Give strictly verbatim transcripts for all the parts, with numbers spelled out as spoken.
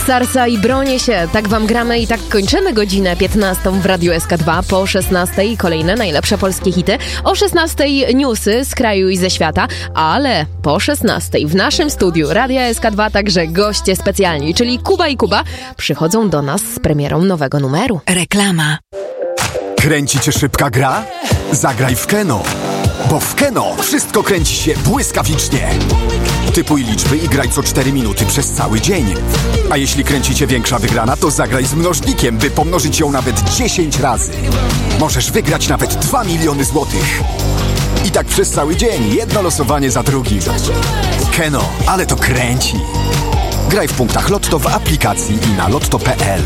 Sarsa i bronię się. Tak wam gramy i tak kończymy godzinę piętnastą w Radiu S K dwa. Po szesnastej kolejne najlepsze polskie hity. O szesnastej newsy z kraju i ze świata. Ale po szesnastej w naszym studiu Radia S K dwa także goście specjalni, czyli Kuba i Kuba, przychodzą do nas z premierą nowego numeru. Reklama. Kręci cię szybka gra? Zagraj w Keno. Bo w Keno wszystko kręci się błyskawicznie. Typuj liczby i graj co cztery minuty przez cały dzień. A jeśli kręci cię większa wygrana, to zagraj z mnożnikiem, by pomnożyć ją nawet dziesięć razy. Możesz wygrać nawet dwa miliony złotych. I tak przez cały dzień, jedno losowanie za drugim. Keno, ale to kręci. Graj w punktach Lotto w aplikacji i na lotto kropka p l.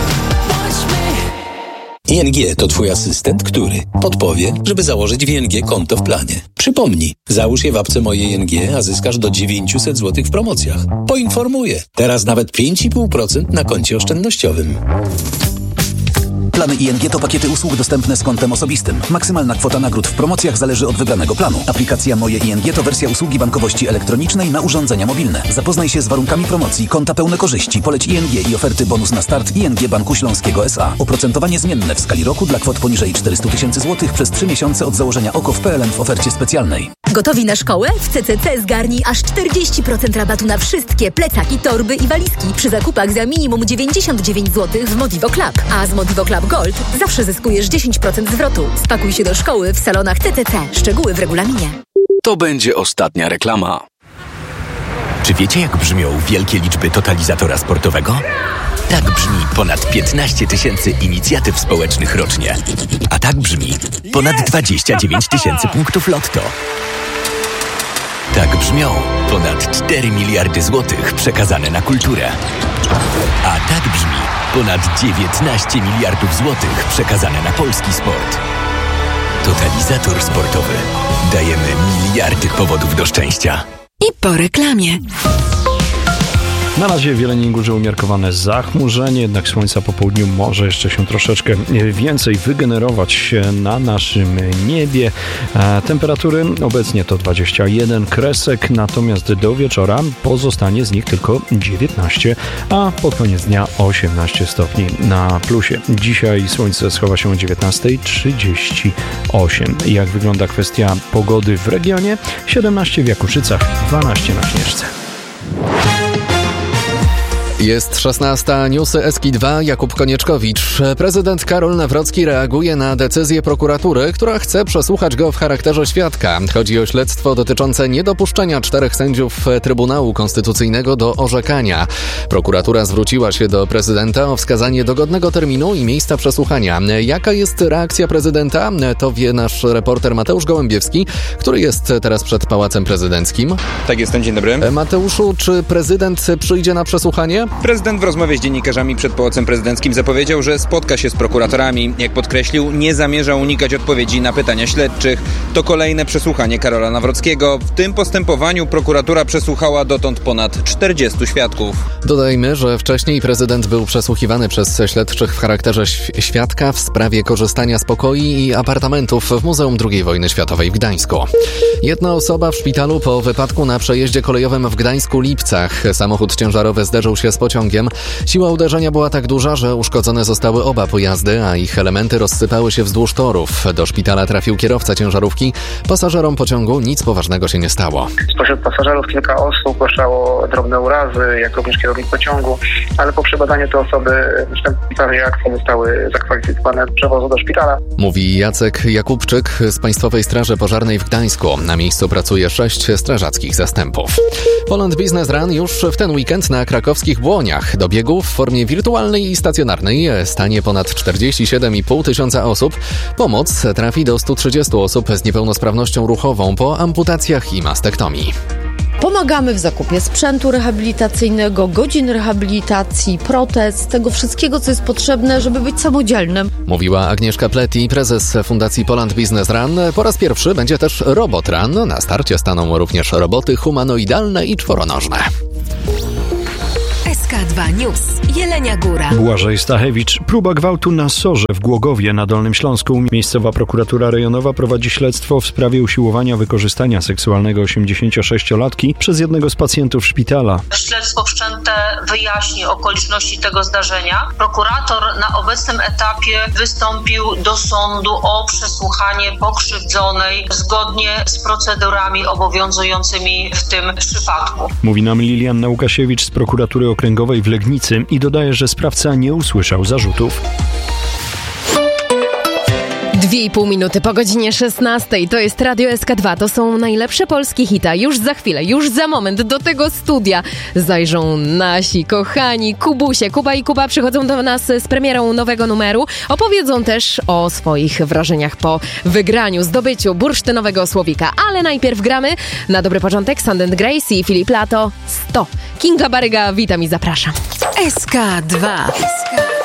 I N G to twój asystent, który podpowie, żeby założyć w I N G konto w planie. Przypomnij, załóż je w apce Moje I N G, a zyskasz do dziewięćset złotych w promocjach. Poinformuję, teraz nawet pięć i pół procent na koncie oszczędnościowym. Plany I N G to pakiety usług dostępne z kontem osobistym. Maksymalna kwota nagród w promocjach zależy od wybranego planu. Aplikacja Moje I N G to wersja usługi bankowości elektronicznej na urządzenia mobilne. Zapoznaj się z warunkami promocji, konta pełne korzyści, poleć I N G i oferty bonus na start I N G Banku Śląskiego S A. Oprocentowanie zmienne w skali roku dla kwot poniżej czterysta tysięcy złotych przez trzy miesiące od założenia O K O w P L N w ofercie specjalnej. Gotowi na szkołę? W C C C zgarnij aż czterdzieści procent rabatu na wszystkie plecaki, torby i walizki przy zakupach za minimum dziewięćdziesiąt dziewięć złotych w Modivo Club. A z Modivo Club Gold zawsze zyskujesz dziesięć procent zwrotu. Spakuj się do szkoły w salonach C C C. Szczegóły w regulaminie. To będzie ostatnia reklama. Czy wiecie, jak brzmią wielkie liczby totalizatora sportowego? Tak brzmi ponad piętnaście tysięcy inicjatyw społecznych rocznie. A tak brzmi ponad dwadzieścia dziewięć tysięcy punktów Lotto. Tak brzmią ponad cztery miliardy złotych przekazane na kulturę. A tak brzmi ponad dziewiętnaście miliardów złotych przekazane na polski sport. Totalizator sportowy. Dajemy miliardy powodów do szczęścia. I po reklamie. Na razie w Jeleniej Górze umiarkowane zachmurzenie, jednak słońca po południu może jeszcze się troszeczkę więcej wygenerować na naszym niebie. Temperatury obecnie to dwadzieścia jeden kresek, natomiast do wieczora pozostanie z nich tylko dziewiętnaście, a pod koniec dnia osiemnaście stopni na plusie. Dzisiaj słońce schowa się o dziewiętnasta trzydzieści osiem. Jak wygląda kwestia pogody w regionie? siedemnaście w Jakuszycach, dwanaście na Śnieżce. Jest szesnasta, newsy S K dwa, Jakub Konieczkowicz. Prezydent Karol Nawrocki reaguje na decyzję prokuratury, która chce przesłuchać go w charakterze świadka. Chodzi o śledztwo dotyczące niedopuszczenia czterech sędziów Trybunału Konstytucyjnego do orzekania. Prokuratura zwróciła się do prezydenta o wskazanie dogodnego terminu i miejsca przesłuchania. Jaka jest reakcja prezydenta? To wie nasz reporter Mateusz Gołębiewski, który jest teraz przed Pałacem Prezydenckim. Tak, jestem, dzień dobry. Mateuszu, czy prezydent przyjdzie na przesłuchanie? Prezydent w rozmowie z dziennikarzami przed Pałacem Prezydenckim zapowiedział, że spotka się z prokuratorami. Jak podkreślił, nie zamierza unikać odpowiedzi na pytania śledczych. To kolejne przesłuchanie Karola Nawrockiego. W tym postępowaniu prokuratura przesłuchała dotąd ponad czterdziestu świadków. Dodajmy, że wcześniej prezydent był przesłuchiwany przez śledczych w charakterze świadka w sprawie korzystania z pokoi i apartamentów w Muzeum drugiej wojny światowej w Gdańsku. Jedna osoba w szpitalu po wypadku na przejeździe kolejowym w Gdańsku-Lipcach. Samochód ciężarowy zderzył się z pociągiem. Siła uderzenia była tak duża, że uszkodzone zostały oba pojazdy, a ich elementy rozsypały się wzdłuż torów. Do szpitala trafił kierowca ciężarówki. Pasażerom pociągu nic poważnego się nie stało. Spośród pasażerów kilka osób zgłaszało drobne urazy, jak również kierownik pociągu, ale po przebadaniu te osoby następne reakcje zostały zakwalifikowane do przewozu do szpitala. Mówi Jacek Jakubczyk z Państwowej Straży Pożarnej w Gdańsku. Na miejscu pracuje sześć strażackich zastępów. Poland Business Run już w ten weekend na krakowskich Błoniach. Do biegu w formie wirtualnej i stacjonarnej stanie ponad czterdzieści siedem i pół tysiąca osób. Pomoc trafi do stu trzydziestu osób z niepełnosprawnością ruchową po amputacjach i mastektomii. Pomagamy w zakupie sprzętu rehabilitacyjnego, godzin rehabilitacji, protez, tego wszystkiego, co jest potrzebne, żeby być samodzielnym. Mówiła Agnieszka Pleti, prezes Fundacji Poland Business Run. Po raz pierwszy będzie też Robot Run. Na starcie staną również roboty humanoidalne i czworonożne. S S K dwa News. Jelenia Góra. Błażej Stachewicz. Próba gwałtu na Sorze w Głogowie na Dolnym Śląsku. Miejscowa prokuratura rejonowa prowadzi śledztwo w sprawie usiłowania wykorzystania seksualnego osiemdziesięciosześciolatki przez jednego z pacjentów szpitala. Śledztwo wszczęte wyjaśni okoliczności tego zdarzenia. Prokurator na obecnym etapie wystąpił do sądu o przesłuchanie pokrzywdzonej zgodnie z procedurami obowiązującymi w tym przypadku. Mówi nam Lilianna Łukasiewicz z prokuratury okręgowej w Legnicy i dodaje, że sprawca nie usłyszał zarzutów. Dwie i pół minuty po godzinie szesnastej. To jest Radio S K dwa. To są najlepsze polskie hita. Już za chwilę, już za moment do tego studia zajrzą nasi kochani Kubusie. Kuba i Kuba przychodzą do nas z premierą nowego numeru. Opowiedzą też o swoich wrażeniach po wygraniu, zdobyciu bursztynowego słowika. Ale najpierw gramy na dobry początek Sand and Grace i Filip Lato sto. Kinga Baryga, witam i zapraszam. S K dwa. S K